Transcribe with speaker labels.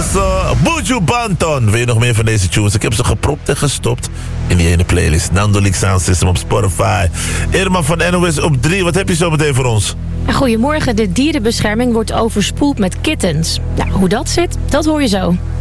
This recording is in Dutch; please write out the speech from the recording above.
Speaker 1: was Buju Banton. Wil je nog meer van deze tunes? Ik heb ze gepropt en gestopt in die ene playlist. Nando Sound System op Spotify. Irma van NOS op 3. Wat heb je zo meteen voor ons?
Speaker 2: Goedemorgen, de dierenbescherming wordt overspoeld met kittens. Nou, hoe dat zit, dat hoor je zo.